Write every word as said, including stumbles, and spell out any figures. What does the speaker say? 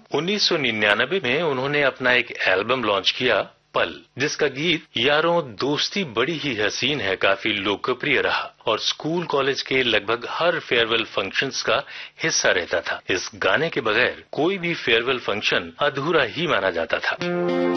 उन्नीस सौ निन्यानवे में उन्होंने अपना एक एल्बम लॉन्च किया, पल, जिसका गीत यारों दोस्ती बड़ी ही हसीन है काफी लोकप्रिय रहा और स्कूल कॉलेज के लगभग हर फेयरवेल फंक्शंस का हिस्सा रहता था। इस गाने के बगैर कोई भी फेयरवेल फंक्शन अधूरा ही माना जाता था।